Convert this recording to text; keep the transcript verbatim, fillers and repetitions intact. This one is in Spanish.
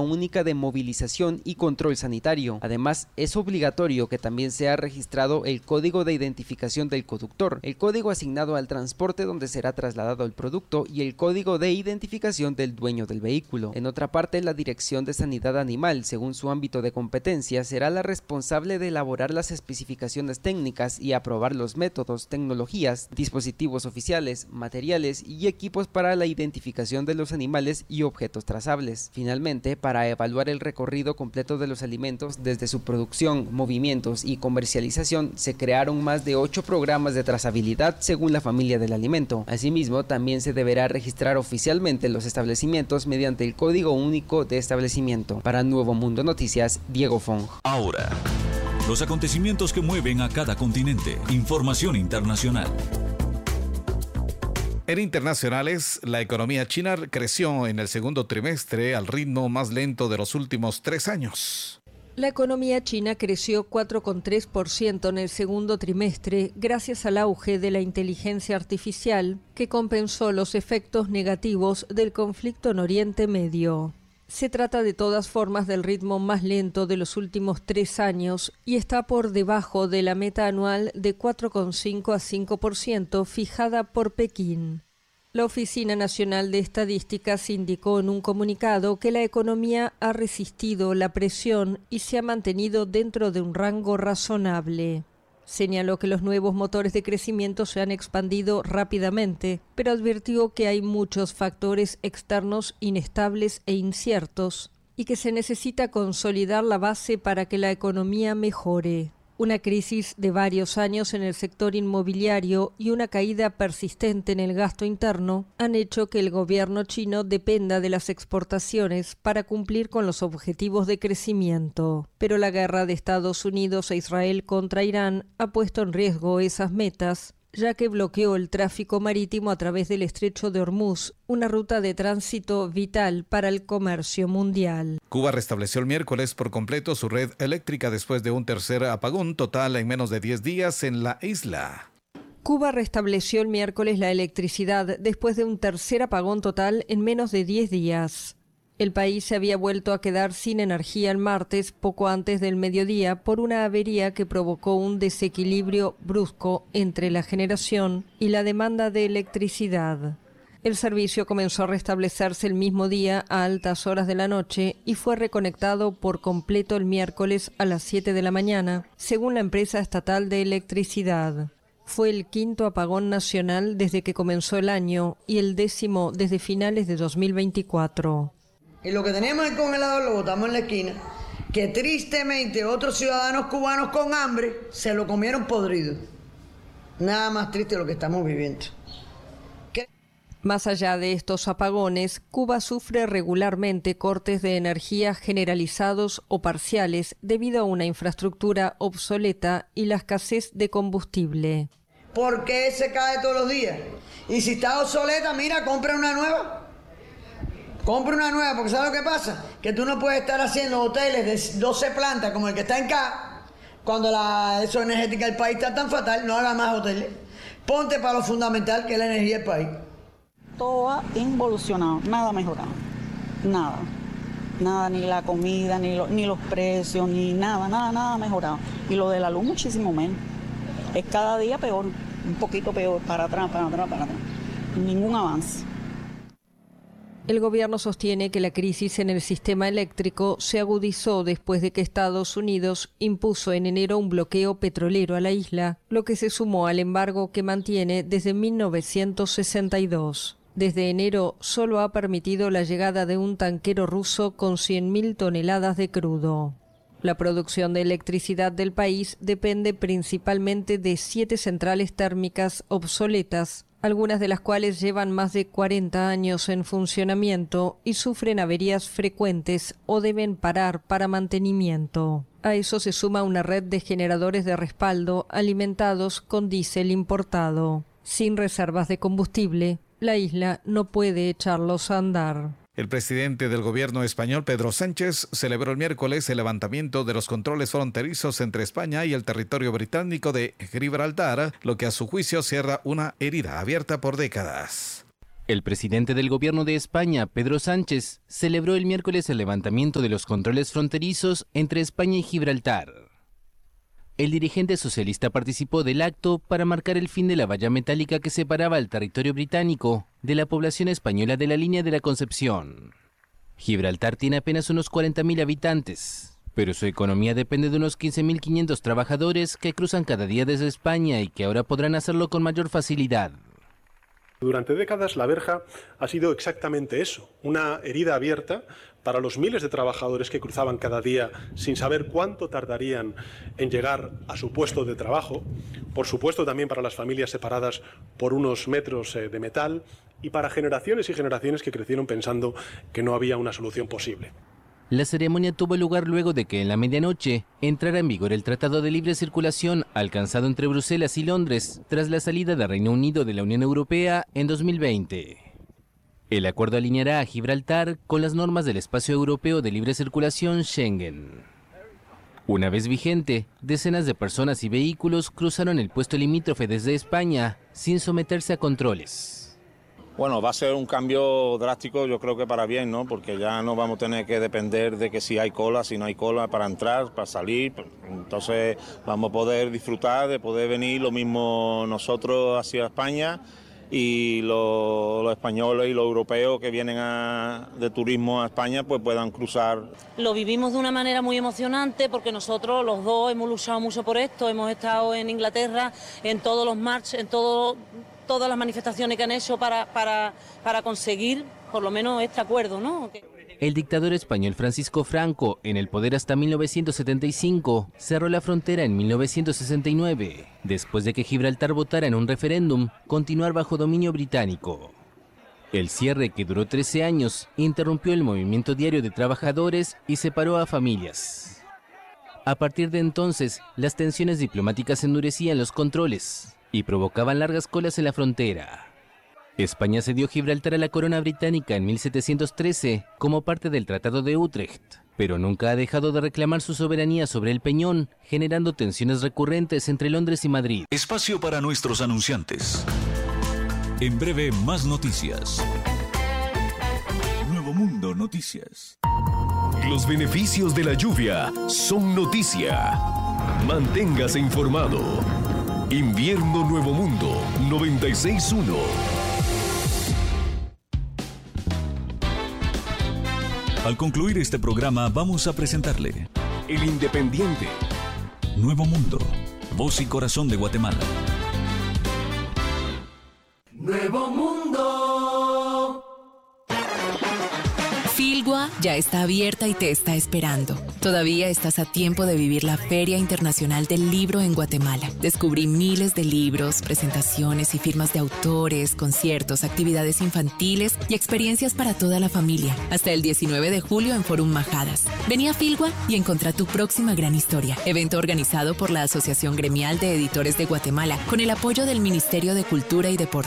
única de movilización y control sanitario. Además, es obligatorio que también sea registrado el código de identificación del conductor, el código asignado al transporte donde será trasladado el producto y el código de identificación del dueño del vehículo. En otra parte, la Dirección de Sanidad Animal, según su ámbito de competencia, será la responsable de elaborar las especificaciones técnicas y aprobar los métodos, tecnologías, dispositivos oficiales, materiales y equipos para la identificación de los animales y objetos trazables. Finalmente, para evaluar el recorrido completo de los alimentos desde su producción, movimientos y comercialización, se crearon más de ocho programas de trazabilidad según la familia del alimento. Asimismo, también se deberá registrar oficialmente los establecimientos mediante el Código Único de Establecimiento. Para Nuevo Mundo Noticias, Diego Fong. Ahora, los acontecimientos que mueven a cada continente. Información internacional. En internacionales, la economía china creció en el segundo trimestre al ritmo más lento de los últimos tres años. La economía china creció cuatro coma tres por ciento en el segundo trimestre gracias al auge de la inteligencia artificial que compensó los efectos negativos del conflicto en Oriente Medio. Se trata de todas formas del ritmo más lento de los últimos tres años y está por debajo de la meta anual de cuatro coma cinco a cinco por ciento fijada por Pekín. La Oficina Nacional de Estadísticas indicó en un comunicado que la economía ha resistido la presión y se ha mantenido dentro de un rango razonable. Señaló que los nuevos motores de crecimiento se han expandido rápidamente, pero advirtió que hay muchos factores externos inestables e inciertos y que se necesita consolidar la base para que la economía mejore. Una crisis de varios años en el sector inmobiliario y una caída persistente en el gasto interno han hecho que el gobierno chino dependa de las exportaciones para cumplir con los objetivos de crecimiento. Pero la guerra de Estados Unidos e Israel contra Irán ha puesto en riesgo esas metas, ya que bloqueó el tráfico marítimo a través del Estrecho de Hormuz, una ruta de tránsito vital para el comercio mundial. Cuba restableció el miércoles por completo su red eléctrica después de un tercer apagón total en menos de diez días en la isla. Cuba restableció el miércoles la electricidad después de un tercer apagón total en menos de diez días. El país se había vuelto a quedar sin energía el martes, poco antes del mediodía, por una avería que provocó un desequilibrio brusco entre la generación y la demanda de electricidad. El servicio comenzó a restablecerse el mismo día a altas horas de la noche y fue reconectado por completo el miércoles a las siete de la mañana, según la empresa estatal de electricidad. Fue el quinto apagón nacional desde que comenzó el año y el décimo desde finales de dos mil veinticuatro. Y lo que teníamos en el congelador lo botamos en la esquina, que tristemente otros ciudadanos cubanos con hambre se lo comieron podrido. Nada más triste lo que estamos viviendo. ¿Qué? Más allá de estos apagones, Cuba sufre regularmente cortes de energía generalizados o parciales debido a una infraestructura obsoleta y la escasez de combustible. ¿Por qué se cae todos los días? Y si está obsoleta, mira, compra una nueva. Compra una nueva, porque ¿sabes lo que pasa? Que tú no puedes estar haciendo hoteles de doce plantas como el que está en K, cuando la eso energética del país está tan fatal, no hagas más hoteles. Ponte para lo fundamental, que es la energía del país. Todo ha involucionado, nada mejorado, nada. Nada, ni la comida, ni, lo, ni los precios, ni nada, nada, nada mejorado. Y lo de la luz muchísimo menos. Es cada día peor, un poquito peor, para atrás, para atrás, para atrás. Ningún avance. El gobierno sostiene que la crisis en el sistema eléctrico se agudizó después de que Estados Unidos impuso en enero un bloqueo petrolero a la isla, lo que se sumó al embargo que mantiene desde mil novecientos sesenta y dos. Desde enero solo ha permitido la llegada de un tanquero ruso con cien mil toneladas de crudo. La producción de electricidad del país depende principalmente de siete centrales térmicas obsoletas, algunas de las cuales llevan más de cuarenta años en funcionamiento y sufren averías frecuentes o deben parar para mantenimiento. A eso se suma una red de generadores de respaldo alimentados con diésel importado. Sin reservas de combustible, la isla no puede echarlos a andar. El presidente del gobierno español, Pedro Sánchez, celebró el miércoles el levantamiento de los controles fronterizos entre España y el territorio británico de Gibraltar, lo que a su juicio cierra una herida abierta por décadas. El presidente del Gobierno de España, Pedro Sánchez, celebró el miércoles el levantamiento de los controles fronterizos entre España y Gibraltar. El dirigente socialista participó del acto para marcar el fin de la valla metálica que separaba el territorio británico de la población española de la línea de la Concepción. Gibraltar tiene apenas unos cuarenta mil habitantes, pero su economía depende de unos quince mil quinientos trabajadores que cruzan cada día desde España y que ahora podrán hacerlo con mayor facilidad. Durante décadas la verja ha sido exactamente eso, una herida abierta para los miles de trabajadores que cruzaban cada día sin saber cuánto tardarían en llegar a su puesto de trabajo, por supuesto también para las familias separadas por unos metros de metal y para generaciones y generaciones que crecieron pensando que no había una solución posible. La ceremonia tuvo lugar luego de que en la medianoche entrara en vigor el Tratado de Libre Circulación alcanzado entre Bruselas y Londres tras la salida del Reino Unido de la Unión Europea en dos mil veinte. El acuerdo alineará a Gibraltar con las normas del Espacio Europeo de Libre Circulación Schengen. Una vez vigente, decenas de personas y vehículos cruzaron el puesto limítrofe desde España sin someterse a controles. Bueno, va a ser un cambio drástico, yo creo que para bien, ¿no? Porque ya no vamos a tener que depender de que si hay cola, si no hay cola para entrar, para salir. Entonces vamos a poder disfrutar de poder venir lo mismo nosotros hacia España y los, los españoles y los europeos que vienen a, de turismo a España pues puedan cruzar. Lo vivimos de una manera muy emocionante porque nosotros los dos hemos luchado mucho por esto, hemos estado en Inglaterra, en todos los marches, en todo... todas las manifestaciones que han hecho para, para, para conseguir por lo menos este acuerdo, ¿no? El dictador español Francisco Franco, en el poder hasta mil novecientos setenta y cinco, cerró la frontera en mil novecientos sesenta y nueve, después de que Gibraltar votara en un referéndum continuar bajo dominio británico. El cierre, que duró trece años, interrumpió el movimiento diario de trabajadores y separó a familias. A partir de entonces, las tensiones diplomáticas endurecían los controles y provocaban largas colas en la frontera. España cedió Gibraltar a la corona británica en mil setecientos trece como parte del Tratado de Utrecht, pero nunca ha dejado de reclamar su soberanía sobre el peñón, generando tensiones recurrentes entre Londres y Madrid. Espacio para nuestros anunciantes. En breve, más noticias. Nuevo Mundo Noticias. Los beneficios de la lluvia son noticia. Manténgase informado. Invierno Nuevo Mundo noventa y seis punto uno. Al concluir este programa vamos a presentarle El Independiente. Nuevo Mundo, voz y corazón de Guatemala. Nuevo Mundo. Filgua ya está abierta y te está esperando. Todavía estás a tiempo de vivir la Feria Internacional del Libro en Guatemala. Descubrí miles de libros, presentaciones y firmas de autores, conciertos, actividades infantiles y experiencias para toda la familia. Hasta el diecinueve de julio en Forum Majadas. Vení a Filgua y encontrá tu próxima gran historia. Evento organizado por la Asociación Gremial de Editores de Guatemala con el apoyo del Ministerio de Cultura y Deporte.